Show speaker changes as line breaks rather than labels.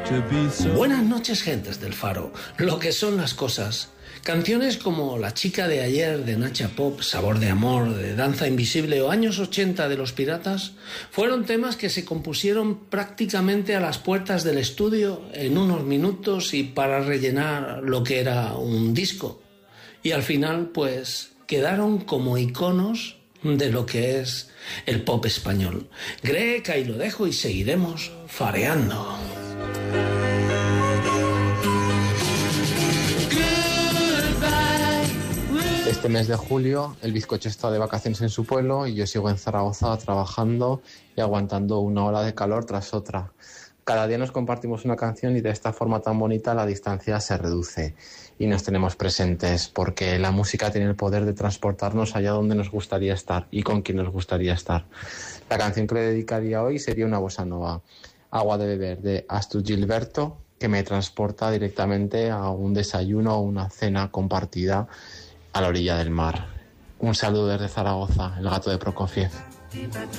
Buenas noches, gentes del Faro. Lo que son las cosas. Canciones como La chica de ayer de Nacha Pop, Sabor de amor de Danza Invisible o Años 80 de Los Piratas fueron temas que se compusieron prácticamente a las puertas del estudio en unos minutos y para rellenar lo que era un disco. Y al final, pues, quedaron como iconos de lo que es el pop español. Greg, ahí lo dejo y seguiremos fareando.
Este mes de julio el bizcocho está de vacaciones en su pueblo y yo sigo en Zaragoza trabajando y aguantando una ola de calor tras otra. Cada día nos compartimos una canción y de esta forma tan bonita la distancia se reduce y nos tenemos presentes, porque la música tiene el poder de transportarnos allá donde nos gustaría estar y con quien nos gustaría estar. La canción que le dedicaría hoy sería una bossa nova, Agua de beber, de Astu Gilberto, que me transporta directamente a un desayuno o una cena compartida a la orilla del mar. Un saludo desde Zaragoza, el gato de Prokofiev.